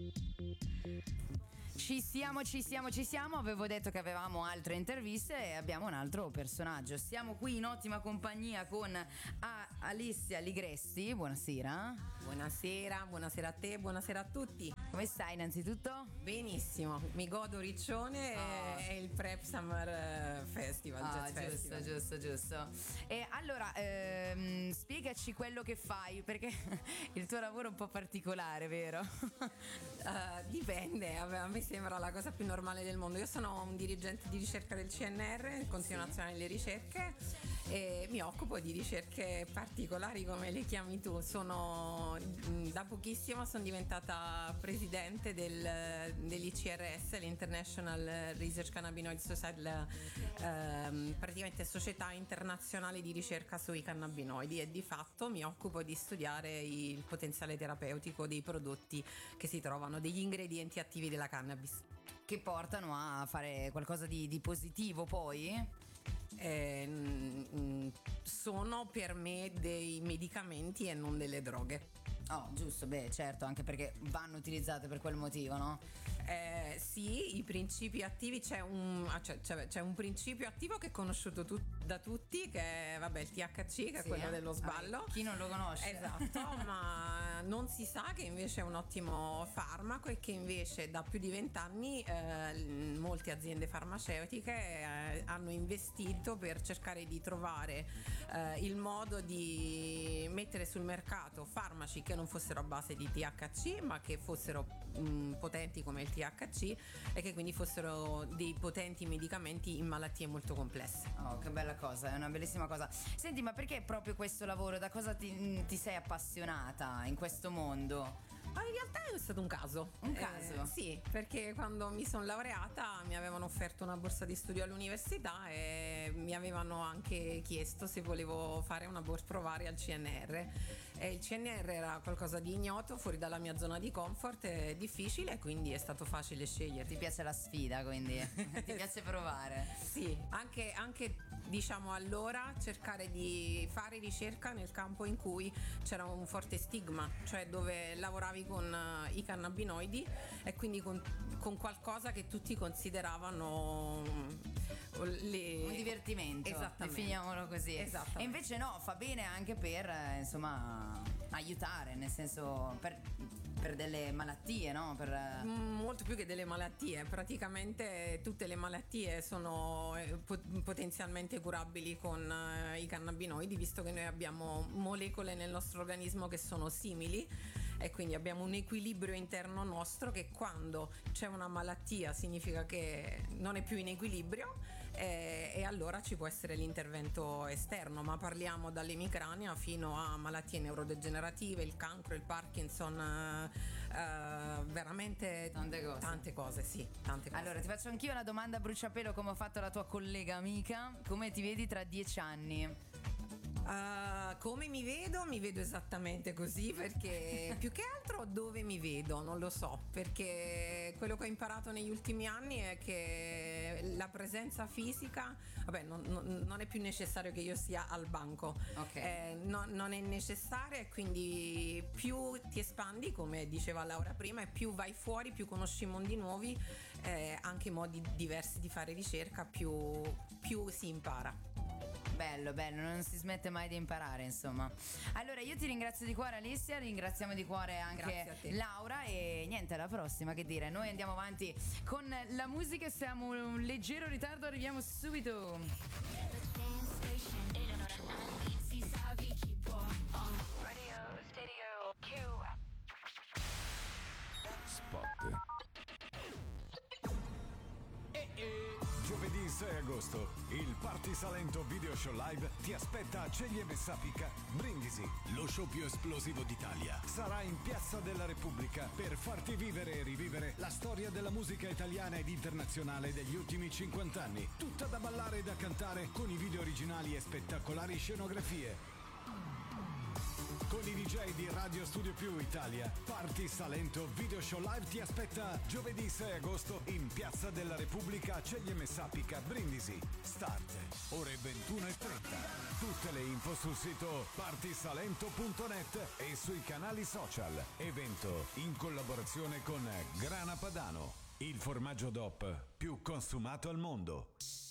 Ci siamo. Avevo detto che avevamo altre interviste e abbiamo un altro personaggio. Siamo qui in ottima compagnia con Alessia Ligresti. Buonasera. Buonasera a te, buonasera a tutti. Come stai innanzitutto? Benissimo, mi godo Riccione e il Prep Summer Festival. Jazz Festival. Giusto. E allora, spiegaci quello che fai, perché il tuo lavoro è un po' particolare, vero? Dipende, a me sembra la cosa più normale del mondo. Io sono un dirigente di ricerca del CNR, il Consiglio Nazionale delle Ricerche, e mi occupo di ricerche particolari, come le chiami tu. Da pochissimo sono diventata presidente dell'ICRS, l'International Research Cannabinoid Society, praticamente società internazionale di ricerca sui cannabinoidi, e di fatto mi occupo di studiare il potenziale terapeutico dei prodotti che si trovano, degli ingredienti attivi della cannabis. Che portano a fare qualcosa di positivo poi? Sono per me dei medicamenti e non delle droghe. Oh, giusto, beh, certo, anche perché vanno utilizzate per quel motivo, no? Sì, i principi attivi, c'è un principio attivo che è conosciuto da tutti, che è il THC, che è quello dello sballo. Chi non lo conosce? Esatto, ma non si sa che invece è un ottimo farmaco e che invece da più di 20 anni molte aziende farmaceutiche hanno investito per cercare di trovare il modo di mettere sul mercato farmaci che non fossero a base di THC, ma che fossero potenti come il THC, e che quindi fossero dei potenti medicamenti in malattie molto complesse. Oh, che bella cosa, è una bellissima cosa. Senti, ma perché proprio questo lavoro? Da cosa ti sei appassionata in questo mondo? In realtà è stato un caso. Un caso? Sì, perché quando mi sono laureata mi avevano offerto una borsa di studio all'università e mi avevano anche chiesto se volevo fare una borsa provare al CNR, e il CNR era qualcosa di ignoto, fuori dalla mia zona di comfort, e difficile, quindi è stato facile scegliere. Ti piace la sfida, quindi ti piace provare? Sì, anche diciamo allora cercare di fare ricerca nel campo in cui c'era un forte stigma, cioè dove lavoravi con i cannabinoidi e quindi con qualcosa che tutti consideravano un divertimento, definiamolo così. Esattamente. E invece no, fa bene anche per aiutare, nel senso per delle malattie, no? Molto più che delle malattie, praticamente tutte le malattie sono potenzialmente curabili con i cannabinoidi, visto che noi abbiamo molecole nel nostro organismo che sono simili, e quindi abbiamo un equilibrio interno nostro che quando c'è una malattia significa che non è più in equilibrio, e allora ci può essere l'intervento esterno, ma parliamo dall'emicrania fino a malattie neurodegenerative, il cancro, il Parkinson, veramente tante cose. Allora ti faccio anch'io una domanda a bruciapelo, come ho fatto la tua collega amica: come ti vedi tra 10 anni? Come mi vedo esattamente così, perché più che altro dove mi vedo non lo so, perché quello che ho imparato negli ultimi anni è che la presenza fisica, non è più necessario che io sia al banco, non è necessaria, e quindi più ti espandi, come diceva Laura prima, e più vai fuori, più conosci mondi nuovi, anche modi diversi di fare ricerca, più si impara. Bello, non si smette mai di imparare, insomma. Allora io ti ringrazio di cuore, Alessia, ringraziamo di cuore anche Laura, e niente, alla prossima, che dire. Noi andiamo avanti con la musica, siamo un leggero ritardo, arriviamo subito. Spot. Giovedì 6 agosto, il Party Salento Video Show Live ti aspetta a Ceglie Messapica, Brindisi. Lo show più esplosivo d'Italia sarà in Piazza della Repubblica per farti vivere e rivivere la storia della musica italiana ed internazionale degli ultimi 50 anni. Tutta da ballare e da cantare con i video originali e spettacolari scenografie. Con i DJ di Radio Studio Più Italia, Party Salento Video Show Live ti aspetta giovedì 6 agosto in Piazza della Repubblica a Ceglie Messapica, Brindisi. Start ore 21:30. Tutte le info sul sito partysalento.net e sui canali social. Evento in collaborazione con Grana Padano, il formaggio DOP più consumato al mondo.